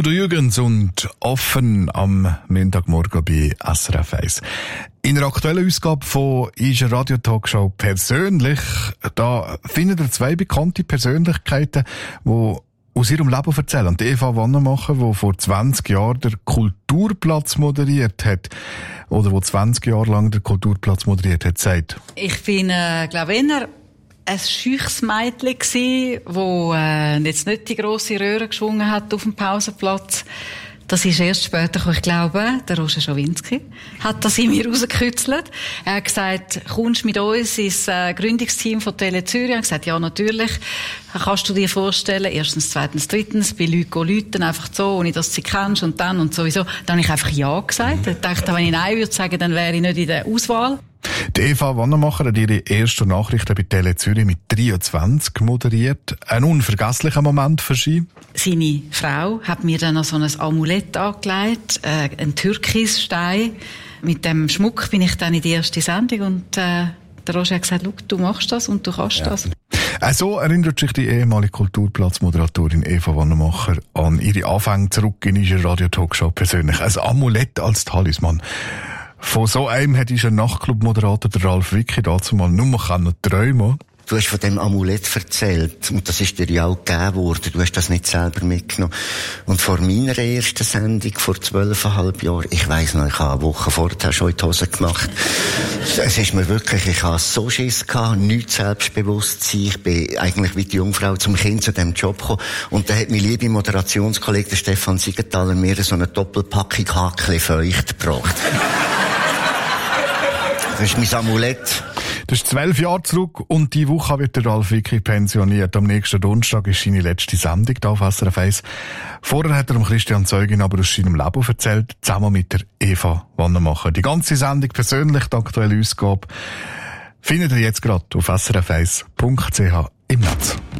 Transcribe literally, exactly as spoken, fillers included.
Udo Jürgens und offen am Montagmorgen bei S R F eins. In einer aktuellen Ausgabe von «Ist eine Radio-Talkshow» persönlich, da findet ihr zwei bekannte Persönlichkeiten, die aus ihrem Leben erzählen. Die Eva Wannemacher, die vor zwanzig Jahren den Kulturplatz moderiert hat, oder die zwanzig Jahre lang den Kulturplatz moderiert hat, sagt: Ich bin, äh, glaube ich, eher ein scheuches Mädchen gsi, wo äh, jetzt nicht die grosse Röhre geschwungen hat auf dem Pausenplatz. Das ist erst später gekommen. Ich glaube, der Roger Schawinski hat das in mir rausgekützelt. Er hat gesagt, kommst mit uns ins äh, Gründungsteam von Tele Zürich? Er hat gesagt, ja, natürlich. Kannst du dir vorstellen, erstens, zweitens, drittens, bei Leuten läuten, einfach so, ohne dass du sie kennst und dann und sowieso. Dann habe ich einfach ja gesagt. Mhm. Ich dachte, wenn ich nein würde sagen, dann wäre ich nicht in der Auswahl. Die Eva Wannemacher hat ihre ersten Nachrichten bei Tele Zürich mit dreiundzwanzig moderiert. Ein unvergesslicher Moment für sie. Seine Frau hat mir dann noch so ein Amulett angelegt, äh, ein Türkisstein. Mit dem Schmuck bin ich dann in die erste Sendung und äh, der Roger hat gesagt, schau, du machst das und du kannst ja. das. So erinnert sich die ehemalige Kulturplatzmoderatorin Eva Wannemacher an ihre Anfänge zurück in ihrer Radio-Talkshow persönlich. Ein Amulett als Talisman. Von so einem hat unser Nachtclub-Moderator, der Ralf Wicki, dazu mal nur noch träumen. Du hast von dem Amulett erzählt. Und das ist dir ja auch gegeben worden. Du hast das nicht selber mitgenommen. Und vor meiner ersten Sendung, vor zwölfeinhalb Jahren, ich weiss noch, ich habe eine Woche vorher schon in die Hose gemacht. Es ist mir wirklich, ich habe so Schiss gehabt, nichts Selbstbewusstsein. Ich bin eigentlich wie die Jungfrau zum Kind zu diesem Job gekommen. Und da hat mein lieber Moderationskollege, der Stefan Siegenthaler, mir so eine Doppelpackung Hakli feucht gebracht. Das ist mein Amulett. Das ist zwölf Jahre zurück und die Woche wird der Ralf Wicki pensioniert. Am nächsten Donnerstag ist seine letzte Sendung da auf S R F eins. Vorher hat er Christian Zeugin aber aus seinem Leben erzählt, zusammen mit der Eva Wannemacher. Die ganze Sendung persönlich, die aktuelle Ausgabe, findet ihr jetzt gerade auf S R F eins Punkt C H im Netz.